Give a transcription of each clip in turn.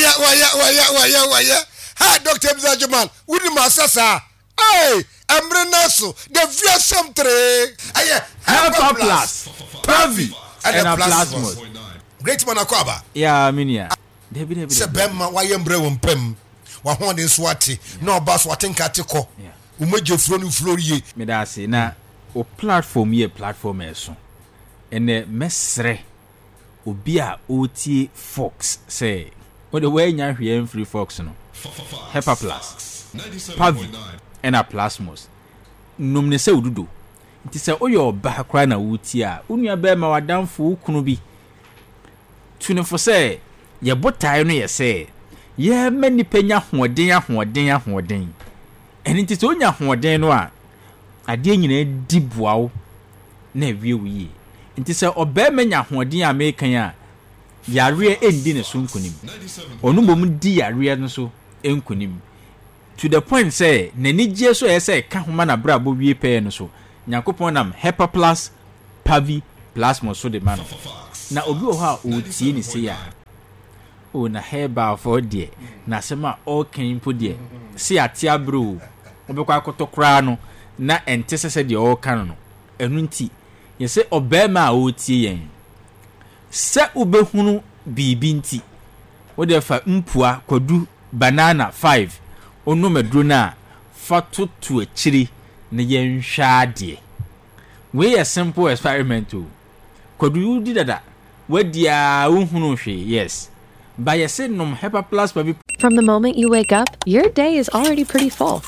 waya. Ha, Dr. Mzajuman, we the master. Hey, Emrenaso, the via some tray. Help plus. Pavi And a plasmos. Great Manakwaba. Yeah, Minia. Sebema, why embrewum pem. Wahon in Swati, no bus watin catiko. Umejo fronu florie. Medasi na o platform ye platform eso. Ene mesre obia oti Fox say. What the way nya hwe free Fox no. Hepa plus. Pavi and a plasmos. Numne se ududo. Nti se oyo ba kra na wuti a unua ba ma wadamfo kunu bi. Tune for say ye botae no ye say ye mani penya hoden. Eni nti se onya hoden no a ade nyina di boawo na wie wiye. Nti se oba menya hoden a mekan a yare endi ne so nkunim. Onu bom di yare no so enkunim. To the point say nani gye so ye say ka homa na bra bo wie pe no so. Nyankopon nam Hepa plus Pavi plasmos so de man. Na obi o ha o tie ni se ya. O na heba for de na sema o kan po de. Se atia bro. Obekwa akotokra no na ente sese de o kan no. Enu nti ye se obema o tie yen. Se ubehunu bibi nti. O de fa mpua kwadu banana 5. Onu medro na fa tutu akiri na yenhwa de. We a simple experiment o. Kwadu you did that. Wedia unhunu hwe. Yes. By a nom Hepa plus Pavi. From the moment you wake up, your day is already pretty full.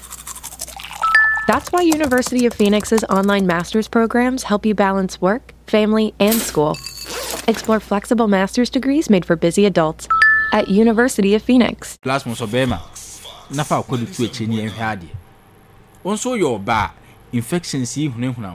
That's why University of Phoenix's online master's programs help you balance work, family, and school. Explore flexible master's degrees made for busy adults at University of Phoenix. Plasmos obema. Nafa kwadu tu echi ni enhwa de. Onso your ba infections yi hunehuna.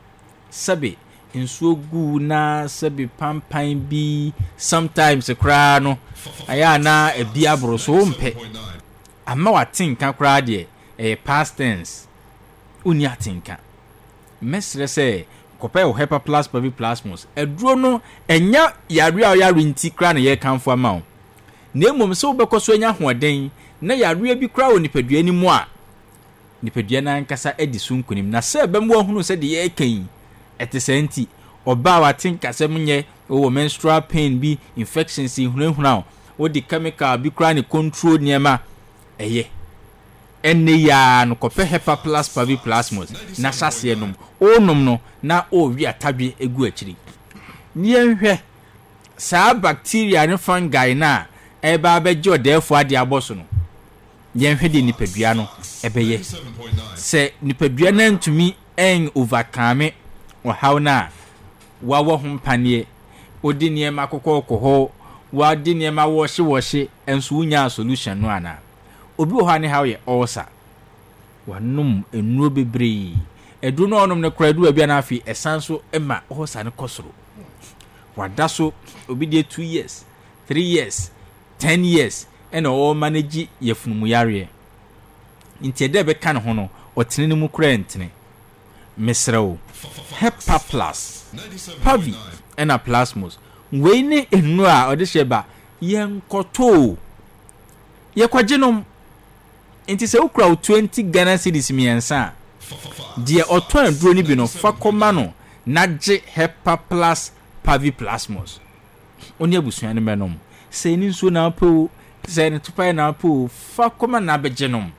Sabe insuo gu na sabe pampan bi sometimes kra no aya na ebi abroso mpe ama watinka kra de past tense uni atinka mesre se kope o Hepa plus Pavi plasmos eduro no enya yare a yare nti kra na ye kanfo ama o na emom se obekoso enya hoden na yare bi kra onipadua ni mu a nipadua na nkasa edi sunkunim na se bemwo hunu se de ye kan etesenti oba watinka se munye o menstrual pain bi infections hunhuna o di chemical bi kra ni control niema eye enne ya no kope Hepa plus Pavi plasmos na sase enum onum no na o wi atadwe egu akiri ni enhwe sa bacteria ne fungi na eba abejo defo ade aboso no yenhwe de nipadua no ebeye se nipadua na ntumi en overcome o how na wawo humpanie odi niema kokoko wa di niema wohye enso unya solution no ana obi o ha ne how ye ulcer wanum enuo bebre edu no onum ne kradu abia na afi esanso ema ulcer ne kosoro wadaso obi de 2 years 3 years 10 years and all manage yefunumu yare nti ede be kan ho no otene mu kura ntene mesrew Hepa plus Pavi and a plasmos we ne enu a ode sheba yenkoto ye kwagenom nti se ukura 20 Ghana cedis miensa de oton aduro ni bi no fa koma no nage Hepa plus Pavi plasmos oni abusuan ne menom se ni nso na po se ni tupai na po fa koma na begenom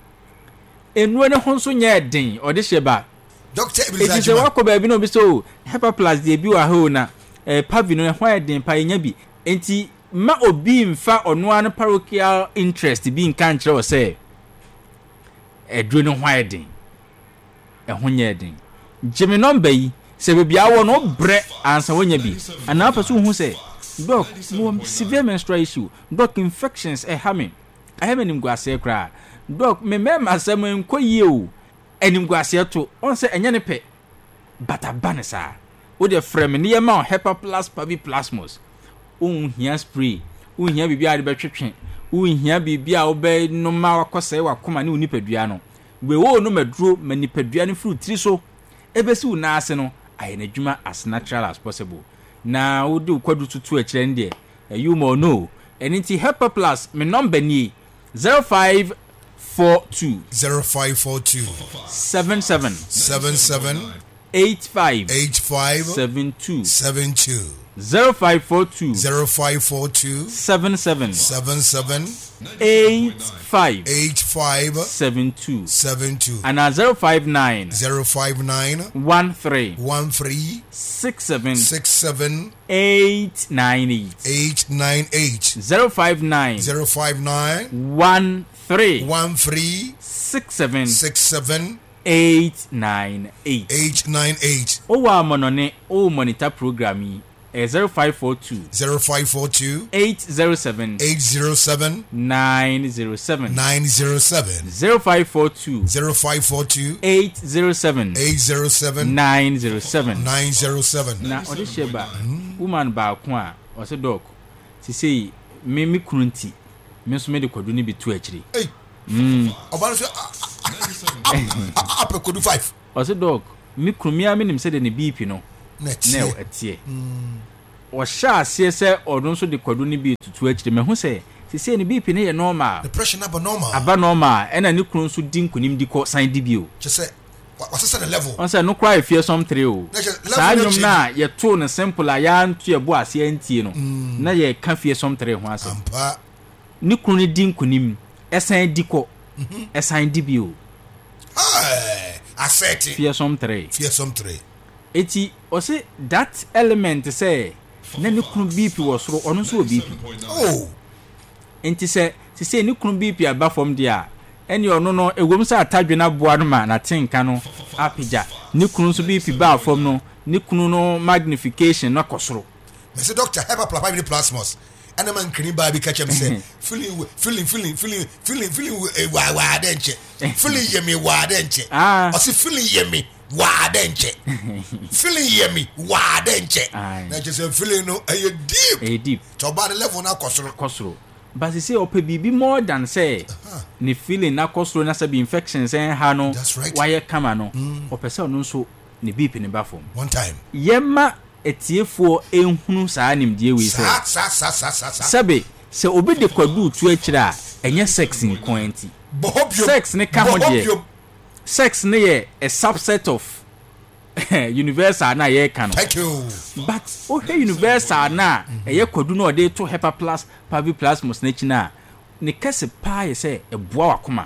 enu ne ho nso nya den ode sheba Dr. It is a walk of no be so Hepa plus de bi wa ho na Pavi no ho den pa nya bi enti ma obi mfa ono an parochial interest bi nka nkyere o say edro no ho den ho nya den jimi number yi se be bia wo no bre ansa wonya bi ana apaso hu say doc mo severe menstrual issue doc infections hamen ahemenim guase kra doc me asem enkoyie o enim guase to on say enye ne pe batabanesa wo de frame ne yema Hepa plus Pavi plasmos hia spray hia bibia de betwetwe hia bibia wo be no ma wakose wakoma ne unipadua no we wo no maduro manipadua ne fruit tri so ebesi wo na ase no aye na dwuma as natural as possible na wo de kwadu tutu a kire nde you more know Anything Helper Plus, my number ni 0542 77 85 72 0542 77 85 72 and 059 13 67 898 059 13 67 898 Owa monone o monitor programming 0542 807 907 0542 807 907 na odisheba woman ba ko a o se doc ti say me kununti me so me de kwadu ni bi tu akiri oba so apekodu 5 o se doc me krumia me nim se de ne BP no na etie o sha se odun so de kwadu ni bi tutu akiri me hu se se ne BP ne ye normal depression abnormal ena ne krun so din kunim di ko sign di bio je se what's the level on say no cry fear some 3 o sa nyom na ye to ne simple ya ntu ye bo ase antie no na ye ka fear some 3 ho ase ampa ne krun ne din kunim esan di ko esan di bio asset fear some 3 eti o say that element say na ne krun BP wo soro ono so BP enti se ne krun BP aba from dia eni ono no ewom sa atadwe na boa no ma na tinka no apija ne krun so BP ba from no ne krun no magnification na kosoro me say doctor help apply with plasmos and man kini ba bi catch me say feeling wa denche feeling yemi wa denche o si feeling yemi wa denche feeling yemi wa denche na just feeling no deep to ba the level na kosoro but say ope bibi more than say ni feeling na kosoro na sabi infections ha no why kama no ope say no so ni BP ni ba form one time yema etiefo ehunu saa nimdie we say sabe se obi de kwadu tu akira enye sex in quantity sex ne ka ho de sex ne ye a subset of universal na ye ka no thank you but okay universal na eye kwadu na ode to Helper Plus Pavi Plus musnechi na ne kase pa ye say eboa wakoma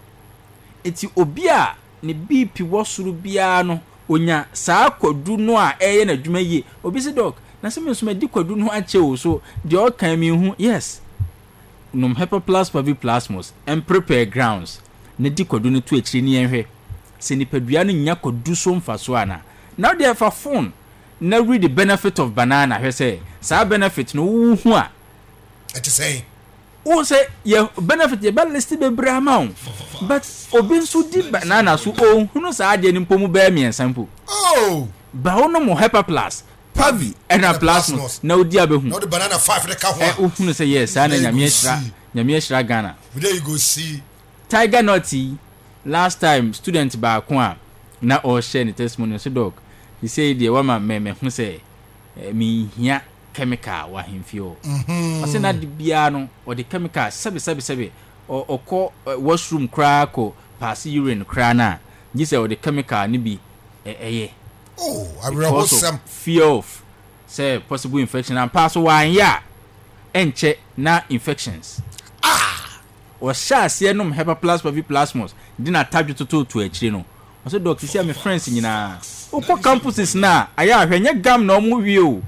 eti obi a ne BP wosuru bia no onya saa kwadu no a eye na dwuma yi obi se doc na se me so me di kwadu no a che wo so de o kan mi hu yes num Helper Plus Pavi Plasmos and prepare grounds ne di kwadu no to akiri ni enhwe se ni padua no nya kwadu so mfaso ana now they have a phone na read the benefit of banana hwe say saa benefit no wu hu a it is saying o say your benefit ye bad list be brahma but obi nso di banana so o hunu saa de ni mpomu ba mi ensampo ba ono mo Helper Plus Pavi and Plasmos na odi abehu no the banana 5 the ka ho o hunu say yes ana nyame ehira Ghana there you go see Tiger Nutty last time student ba ko a na o share ni testimony so dog he say the woman me hu say mi hia chemical wa himfio ase na de bia no o de chemical sebe o washroom crack ko pass urine crack na ji say o de chemical ni bi eye I will some fear of say possible infection and pass one ya enche na infections o sha se no Helper Plus Pavi Plasmos di na tabju to akire no o say doctor see my friends nyina o ko campuses na aya ahwenye gam na o mu wi o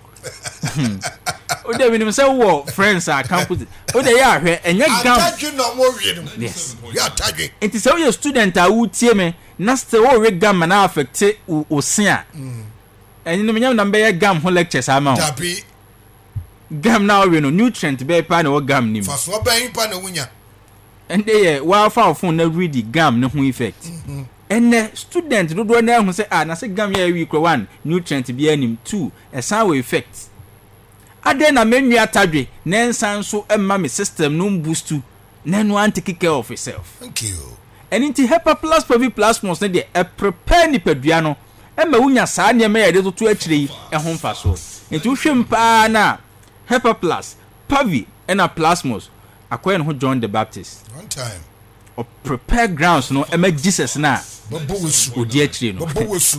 o de we nim say wo friends are campus o de ya ahwe enye gam tabju na mo wi no yes ya tabju enti say you student a wo tie me na say wo we gam na affect o sen a enyi no nyam na be ya gam ho lectures ama o gam na we no nutrient be pa na wo gam nim fa so ban pa na wunya ende ye wa fa phone na read the gam ne ho effect ene student do na hu say na say gam ya wi kro 1 nutrient bi anim 2 esan we effect ade na menua atadwe na ensan so emma me system no boost na no take care of yourself thank you anything Helper Plus Pavi Plasmos na de prepare ni padua no emma wunya saa ne me ya de to akire yi ho mfa so enti wo hwem pa na Helper Plus Pavi ena Plasmos akoye no John the Baptist one time o prepare grounds no ema Jesus na odi akire no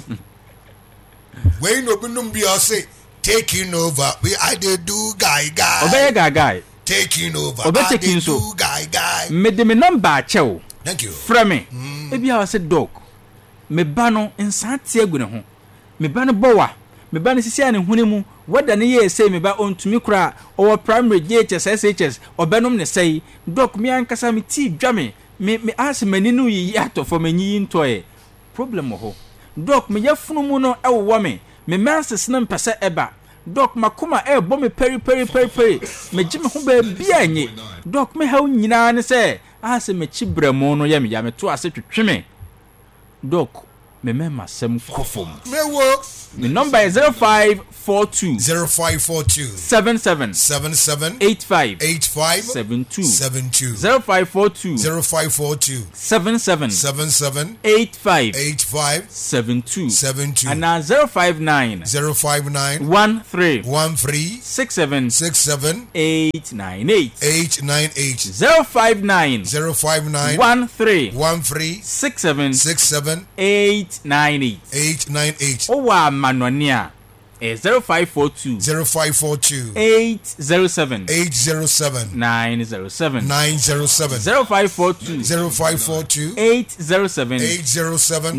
when no binum bi o say taking over we I dey do guy obey guy taking over obey taking so guy me de me number achew thank you from me ebi I say dog me ba no nsan tie agu ne ho me ba no bowa me ba no sisi ane hune mu wada ne ye say me ba ontumi kura o primary JHS SHS obenom ne say dog me ankasa me ti dwame me ask mani no yi ato for manyi ntoe problem ho dog me yafunu mu no e wo me manses na mpese eba dog makoma e bo me peri me gime ho ba bia anyi dog me ha nyina ne say ase me chibramo no ye me ya me to ase twetwe dog me masem kofom me wo the number is 0542 77 85 72 0542 77 85 72 and now 059 13 67 898 059 13 67 898 oh wow manonia 0542 807 907 0542 807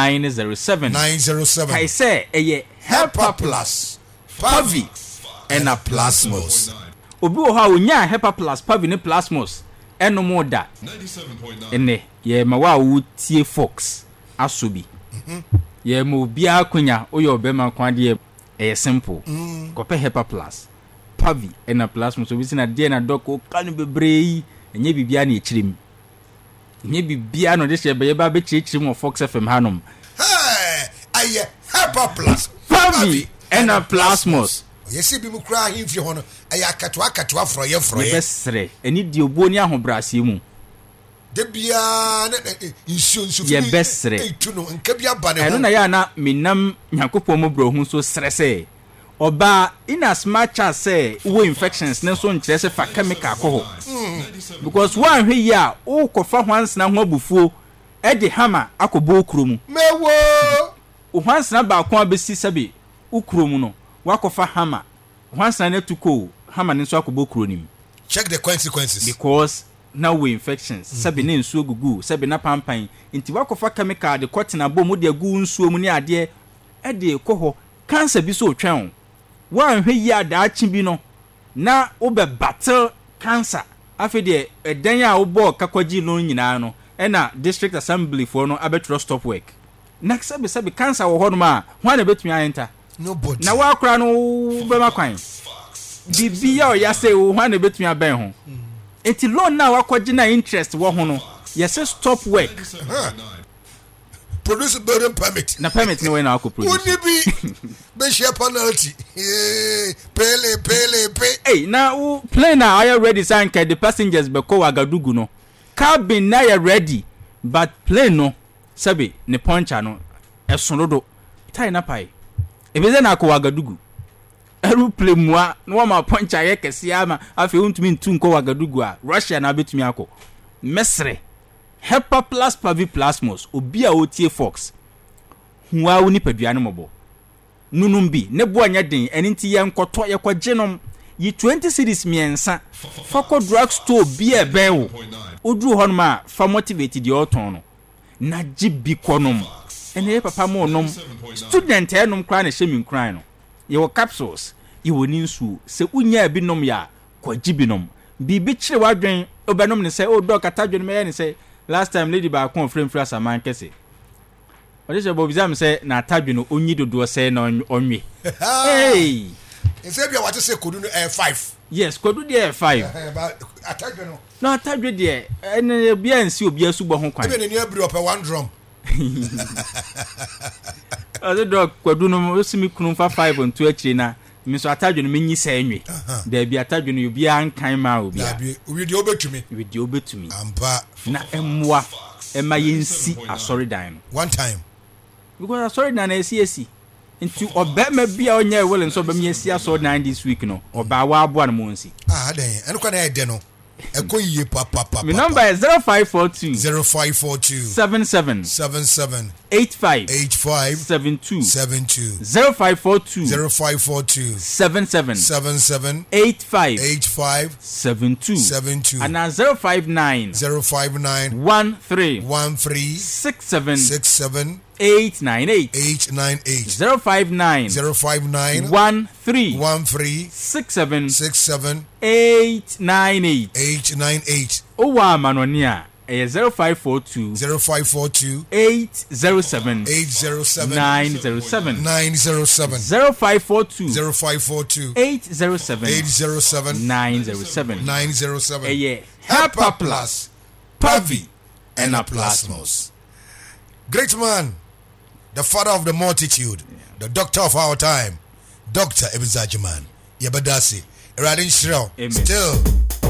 907 I say Hepa Plus Pavi and a Plasmos obi wo ha onya Hepa Plus Pavi ne Plasmos eno mo da 97.9 ene ye ma wa wo tie Fox asobi ye mo bia akonya oyo obema kwade e simple kope Hepa Plus Pavi ena Plasmos obi sina de na doko kanu bebrei enye bibia na echirim enye bibia no de shebe ba be chichirim Fox FM hanom aye Hepa Plus Pavi ena Plasmos yesi bi mu kra ahimfi ho no aya akatwa froye besre eni di oboni ahobrase mu de bia na insu ye besre etu no nka bia ba ne eno na ya na minam yakopɔ mo bro hu so stresse oba in as much as say wo infections na so nkyerɛ se fa chemical ko ho because one hwe ya wo kofa hwans na ho abufuo e de hammer akɔbɔ okuro mu mewo o hwans na ba ko abesi sabe okuro mu no wakofa hammer hwans na tuko hammer ne so akɔbɔ okuro nim check the consequences because now we infections sabe ne nsuo gugu sabe na pampan nti wakofa chemical de kɔtena bɔ mu de agu nsuo mu ne ade e de kɔ cancer bi so twɛn wan hwe yi adaachi bi no na wo be battle cancer afi de edan a wo bɔ kakwaji no nyinaa no e na district assembly for no abetro stop work next sabe cancer wo hɔ no ma hwan na betumi ayenta nobody na wa kora no be makwan bibia o ya say wo hwan na betumi aben ho eti loan na wakwaji na interest wo ho no yes stop work produce building permit na permit ni we na akọ produce uni bi be share penalty pay hey na plane na are ready sign the passengers be ko Wagadugu no cabin na ya ready but plane no sabe ne poncha no esonodo tai na pai ebeze na akọ Wagadugu aeroplane mua no ma poncha ye kese ama afi untumi ntu nko Wagadugu a Russia na betumi akọ mesre Hepa Plus Pavi Plasmos obi a otie Fox huwa woni padua ne mobo nunum bi ne bo anya den enti ye nkoto ye kwagenom yi 20 cities miensa fako drug store bi e benwo oduru honom a fa motivate di oton no na gibi konom ene papa mo nom student enom kra na hye min kran no ye wo capsules ye woni nsu se unya bi nom ya kwagibi nom bibi kire wadwen obenom ne se o dog atadwen me ye ne se last time lady ba kon frame frasa man kese ode se bobizam se na atadwe no onyi dodo se na onwe hey ese bia wate se kodu no 5 yes kodu de 5 atadwe no no atadwe de ene bia nsi obi asubo ho kwan ebe ne abiri ope one drum ode dog kodu no osimi kunu fa 5 onto akire na mi so atadwe no menyi se enwe da bia atadwe no obi ankan ma obi da bia we de obetumi ampa na emwa ema yensi asori dan one time because asori dan na esi Into Obama be on your will and so be me see so 9 this week no or by one month. Then and can I deno? Papa. My number is 0542 77 85 72 0542 77 85 72 and now 059 13 67 898 059 13 67 898 Oh wa manonia 0542 807 907 0542 807 907 Helper Plus Pavi and Aplasmos. Great man, the father of the multitude, the doctor of our time, Dr. Ibn Zajiman Yabadasi Radin Shrill. Still